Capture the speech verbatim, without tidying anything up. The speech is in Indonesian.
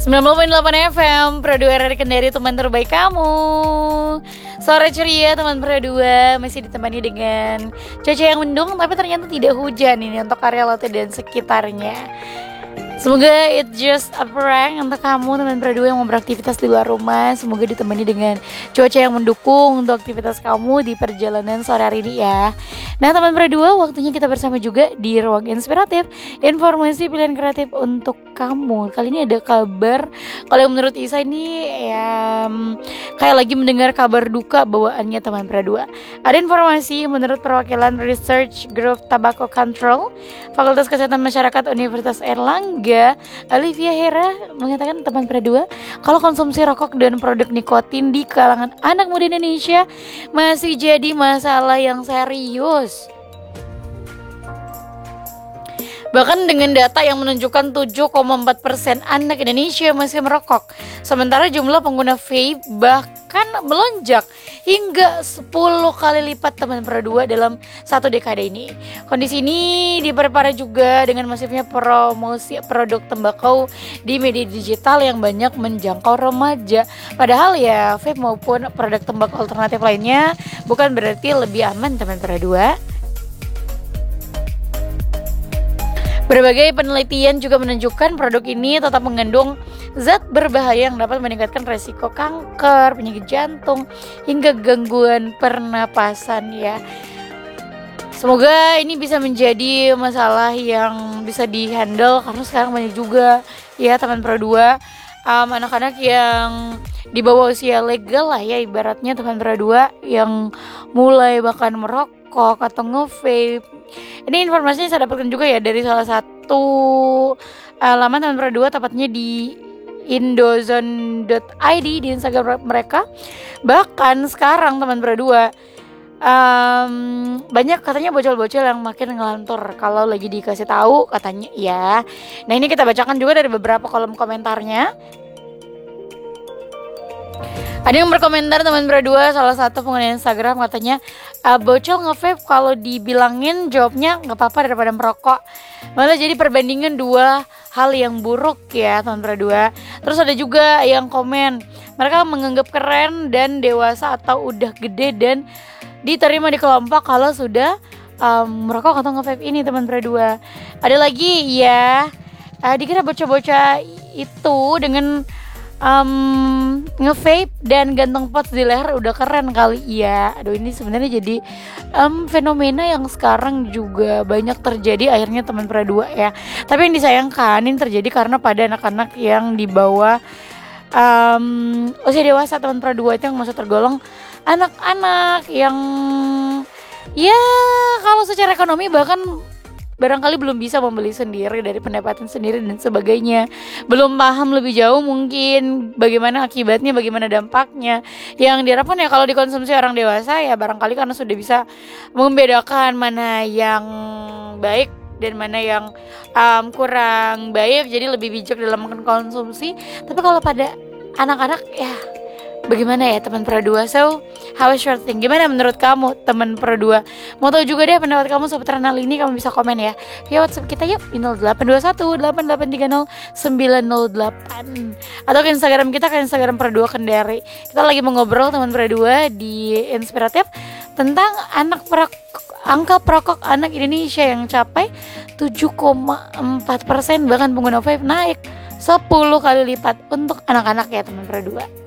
sembilan puluh koma delapan F M Pro dua R R Kendari, teman terbaik kamu. Sore ceria teman Pro dua, masih ditemani dengan cuaca yang mendung, tapi ternyata tidak hujan ini untuk area Lotte dan sekitarnya. Semoga it just a prank untuk kamu teman Pro dua yang mau beraktivitas di luar rumah. Semoga ditemani dengan cuaca yang mendukung untuk aktivitas kamu di perjalanan sore hari ini ya. Nah teman Pro dua, waktunya kita bersama juga di Ruang Inspiratif, informasi pilihan kreatif untuk kamu. Kali ini ada kabar, kalau menurut Isa ini ya kayak lagi mendengar kabar duka bawaannya teman Pro dua. Ada informasi menurut perwakilan Research Group Tobacco Control Fakultas Kesehatan Masyarakat Universitas Airlangga, Olivia Hera mengatakan teman Pro dua, kalau konsumsi rokok dan produk nikotin di kalangan anak muda Indonesia masih jadi masalah yang serius. Bahkan dengan data yang menunjukkan tujuh koma empat persen anak Indonesia masih merokok, sementara jumlah pengguna vape bahkan melonjak hingga sepuluh kali lipat teman Pro dua dalam satu dekade ini. Kondisi ini diperparah juga dengan masifnya promosi produk tembakau di media digital yang banyak menjangkau remaja. Padahal ya vape maupun produk tembakau alternatif lainnya bukan berarti lebih aman teman Pro dua. Berbagai penelitian juga menunjukkan produk ini tetap mengandung zat berbahaya yang dapat meningkatkan resiko kanker, penyakit jantung, hingga gangguan pernapasan ya. Semoga ini bisa menjadi masalah yang bisa dihandle, karena sekarang banyak juga ya teman Pro dua um, anak-anak yang di bawah usia legal lah ya ibaratnya teman Pro dua yang mulai bahkan merokok atau nge-vape. Ini informasinya saya dapatkan juga ya dari salah satu uh, laman teman Pro dua, tepatnya di indozone dot i d di Instagram mereka. Bahkan sekarang teman Pro dua um, banyak katanya bocil-bocil yang makin ngelantur kalau lagi dikasih tahu katanya ya. Nah ini kita bacakan juga dari beberapa kolom komentarnya. Ada yang berkomentar teman Pro dua, salah satu pengguna Instagram katanya, e, bocil nge-vape kalau dibilangin jawabnya nggak apa-apa daripada merokok. Malah jadi perbandingan dua hal yang buruk ya teman Pro dua. Terus ada juga yang komen, mereka menganggap keren dan dewasa atau udah gede dan diterima di kelompok kalau sudah um, merokok atau nge-vape ini teman Pro dua. Ada lagi ya, uh, dikira bocah-bocah itu dengan Um, nge-vape dan gantung pots di leher udah keren kali ya. Aduh ini sebenarnya jadi um, fenomena yang sekarang juga banyak terjadi akhirnya teman Pro dua ya. Tapi yang disayangkan ini terjadi karena pada anak-anak yang di bawah um, usia dewasa teman Pro dua itu yang masih tergolong anak-anak yang ya kalau secara ekonomi bahkan barangkali belum bisa membeli sendiri dari pendapatan sendiri dan sebagainya, belum paham lebih jauh mungkin bagaimana akibatnya, bagaimana dampaknya. Yang diharapkan ya kalau dikonsumsi orang dewasa ya barangkali karena sudah bisa membedakan mana yang baik dan mana yang um, kurang baik, jadi lebih bijak dalam mengkonsumsi. Tapi kalau pada anak-anak ya bagaimana ya teman Pro dua? So, how is your thing? Gimana menurut kamu teman Pro dua? Mau tahu juga deh pendapat kamu seputar hal ini, kamu bisa komen ya via WhatsApp kita yuk di nol delapan dua satu delapan delapan tiga nol sembilan nol delapan atau ke Instagram kita, ke Instagram Pro dua Kendari. Kita lagi mau ngobrol teman Pro dua di Inspiratif tentang anak perok, angka perokok anak Indonesia yang capai tujuh koma empat persen, bahkan pengguna vape naik sepuluh kali lipat untuk anak-anak ya teman Pro dua.